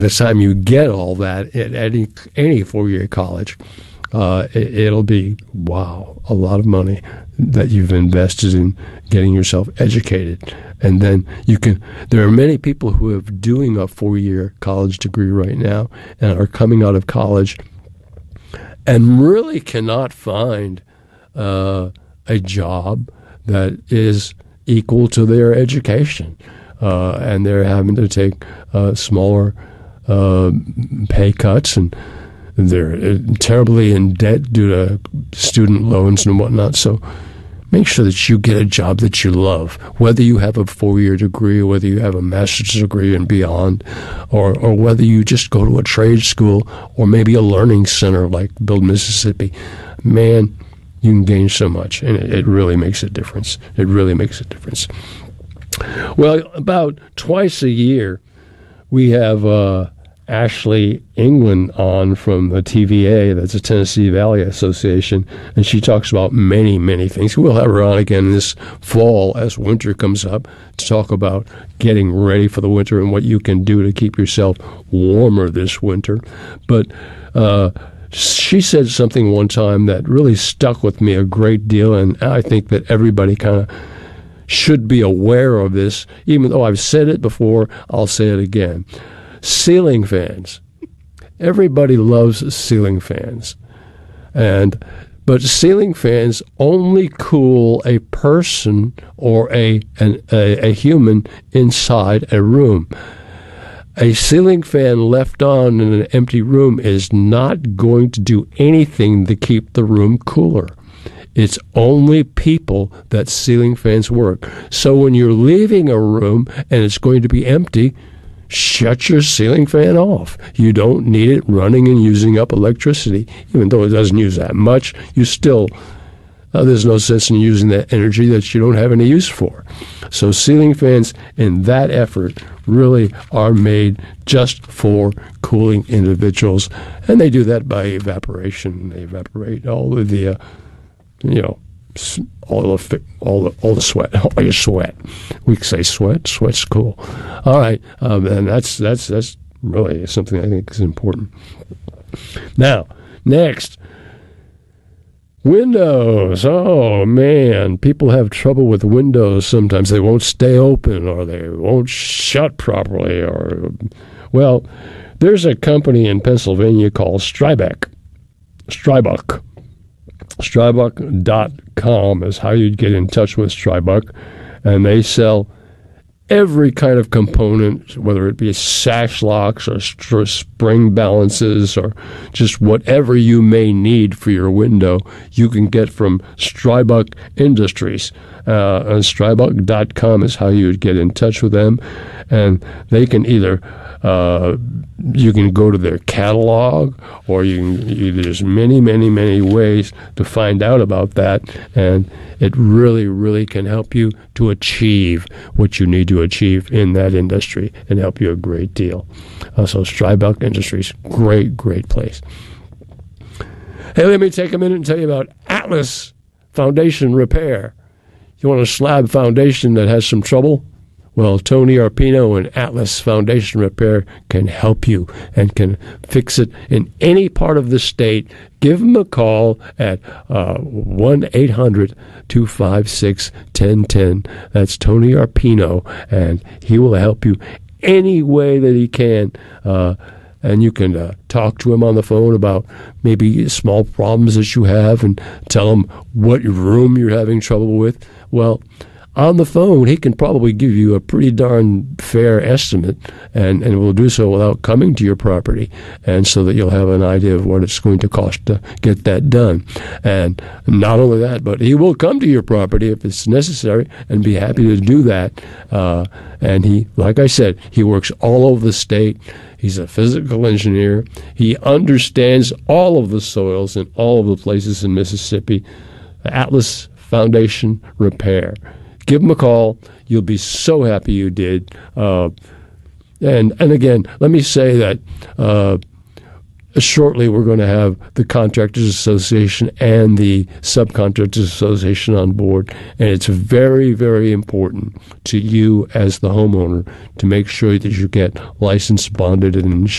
the time you get all that at any four-year college, it'll be, wow, a lot of money that you've invested in getting yourself educated. And then there are many people who are doing a four-year college degree right now and are coming out of college and really cannot find a job that is equal to their education. And they're having to take smaller pay cuts, and they're terribly in debt due to student loans and whatnot. So make sure that you get a job that you love, whether you have a four-year degree, or whether you have a master's degree and beyond, or whether you just go to a trade school or maybe a learning center like Build Mississippi. Man, you can gain so much, and it really makes a difference. It really makes a difference. Well, about twice a year, we have Ashley England on from the TVA, that's the Tennessee Valley Association, and she talks about many, many things. We'll have her on again this fall as winter comes up to talk about getting ready for the winter and what you can do to keep yourself warmer this winter. But she said something one time that really stuck with me a great deal, and I think that everybody kind of should be aware of this. Even though I've said it before, I'll say it again. Ceiling fans. Everybody loves ceiling fans. But ceiling fans only cool a person or a human inside a room. A ceiling fan left on in an empty room is not going to do anything to keep the room cooler. It's only people that ceiling fans work. So when you're leaving a room and it's going to be empty, shut your ceiling fan off. You don't need it running and using up electricity. Even though it doesn't use that much, you still, there's no sense in using that energy that you don't have any use for. So ceiling fans in that effort really are made just for cooling individuals. And they do that by evaporation. They evaporate all of the all the sweat, all your sweat. We can say sweat. Sweat's cool. All right, and that's really something I think is important. Now, next, windows. Oh man, people have trouble with windows. Sometimes they won't stay open, or they won't shut properly. Well, there's a company in Pennsylvania called Strybuck. Strybuck.com is how you'd get in touch with Strybuck, and they sell every kind of component, whether it be sash locks or spring balances or just whatever you may need for your window, you can get from Strybuck Industries. And Strybuck.com is how you would get in touch with them, and they can either you can go to their catalog, or there's many, many, many ways to find out about that, and it really, really can help you to achieve what you need to achieve in that industry and help you a great deal. So Strybuck Industries, great, great place. Hey, let me take a minute and tell you about Atlas Foundation Repair. You want a slab foundation that has some trouble? Well, Tony Arpino and Atlas Foundation Repair can help you and can fix it in any part of the state. Give them a call at 1-800-256-1010. That's Tony Arpino, and he will help you any way that he can. And you can talk to him on the phone about maybe small problems that you have and tell him what room you're having trouble with. Well, on the phone, he can probably give you a pretty darn fair estimate, and will do so without coming to your property, and so that you'll have an idea of what it's going to cost to get that done. And not only that, but he will come to your property if it's necessary and be happy to do that. And he, like I said, he works all over the state. He's a physical engineer. He understands all of the soils in all of the places in Mississippi. Atlas Foundation Repair. Give them a call. You'll be so happy you did. And again, let me say that shortly we're going to have the Contractors Association and the Subcontractors Association on board, and it's very, very important to you as the homeowner to make sure that you get licensed, bonded, and insured.